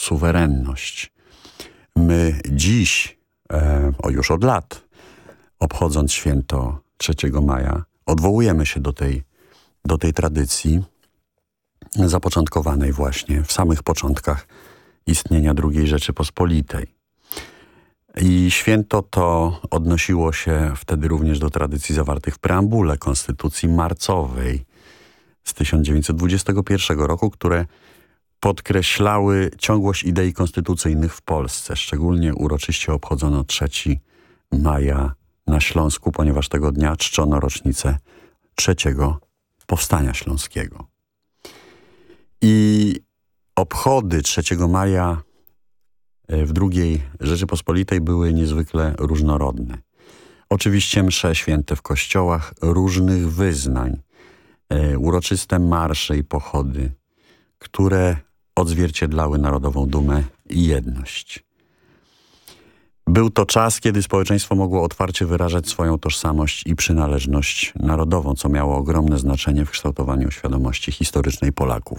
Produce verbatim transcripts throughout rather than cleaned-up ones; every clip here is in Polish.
suwerenność. My dziś, e, o już od lat, obchodząc święto trzeciego maja, odwołujemy się do tej, do tej tradycji zapoczątkowanej właśnie w samych początkach istnienia drugiej Rzeczypospolitej. I święto to odnosiło się wtedy również do tradycji zawartych w preambule Konstytucji Marcowej z tysiąc dziewięćset dwudziestego pierwszego roku, które podkreślały ciągłość idei konstytucyjnych w Polsce. Szczególnie uroczyście obchodzono trzeciego maja na Śląsku, ponieważ tego dnia czczono rocznicę trzeciego Powstania Śląskiego. I obchody trzeciego maja w drugiej Rzeczypospolitej były niezwykle różnorodne. Oczywiście msze święte w kościołach różnych wyznań, e, uroczyste marsze i pochody, które odzwierciedlały narodową dumę i jedność. Był to czas, kiedy społeczeństwo mogło otwarcie wyrażać swoją tożsamość i przynależność narodową, co miało ogromne znaczenie w kształtowaniu świadomości historycznej Polaków.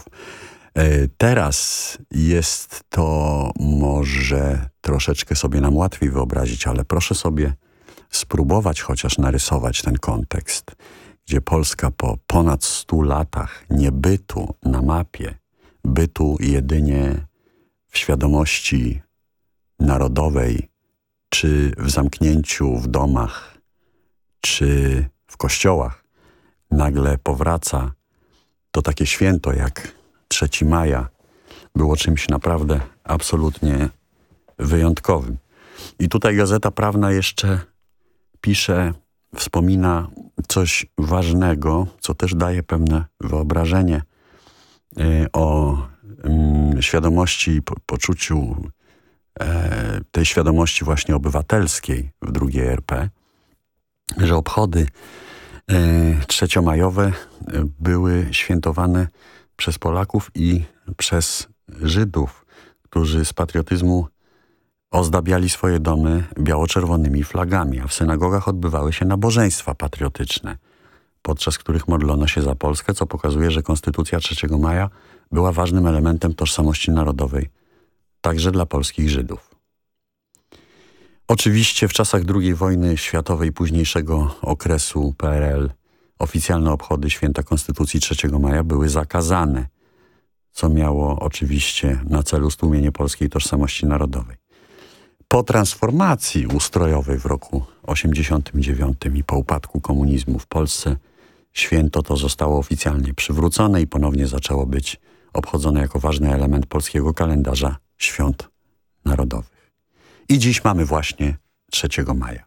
Teraz jest to może troszeczkę sobie nam łatwiej wyobrazić, ale proszę sobie spróbować chociaż narysować ten kontekst, gdzie Polska po ponad stu latach niebytu na mapie, bytu jedynie w świadomości narodowej, czy w zamknięciu w domach, czy w kościołach, nagle powraca, to takie święto jak trzeciego maja było czymś naprawdę absolutnie wyjątkowym. I tutaj Gazeta Prawna jeszcze pisze, wspomina coś ważnego, co też daje pewne wyobrażenie y, o y, świadomości i po, poczuciu y, tej świadomości właśnie obywatelskiej w drugiej R P, że obchody y, trzeciomajowe y, były świętowane przez Polaków i przez Żydów, którzy z patriotyzmu ozdabiali swoje domy biało-czerwonymi flagami, a w synagogach odbywały się nabożeństwa patriotyczne, podczas których modlono się za Polskę, co pokazuje, że Konstytucja trzeciego maja była ważnym elementem tożsamości narodowej, także dla polskich Żydów. Oczywiście w czasach drugiej wojny światowej, późniejszego okresu P R L, oficjalne obchody święta Konstytucji trzeciego maja były zakazane, co miało oczywiście na celu stłumienie polskiej tożsamości narodowej. Po transformacji ustrojowej w roku osiemdziesiątym dziewiątym i po upadku komunizmu w Polsce święto to zostało oficjalnie przywrócone i ponownie zaczęło być obchodzone jako ważny element polskiego kalendarza świąt narodowych. I dziś mamy właśnie trzeciego maja.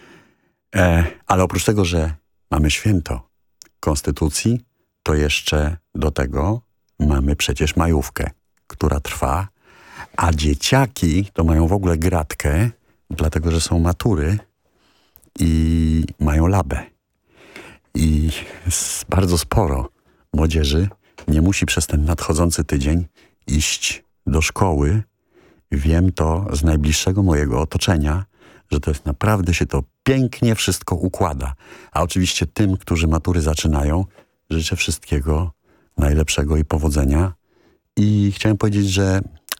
E, ale oprócz tego, że mamy święto Konstytucji, to jeszcze do tego mamy przecież majówkę, która trwa, a dzieciaki to mają w ogóle gratkę, dlatego że są matury i mają labę. I bardzo sporo młodzieży nie musi przez ten nadchodzący tydzień iść do szkoły. Wiem to z najbliższego mojego otoczenia, że to jest naprawdę się to pięknie wszystko układa. A oczywiście tym, którzy matury zaczynają, życzę wszystkiego najlepszego i powodzenia. I chciałem powiedzieć, że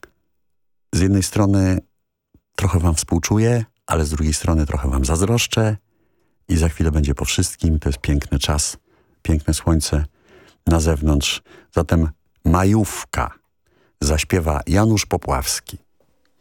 z jednej strony trochę wam współczuję, ale z drugiej strony trochę wam zazdroszczę i za chwilę będzie po wszystkim. To jest piękny czas, piękne słońce na zewnątrz. Zatem majówka zaśpiewa Janusz Popławski.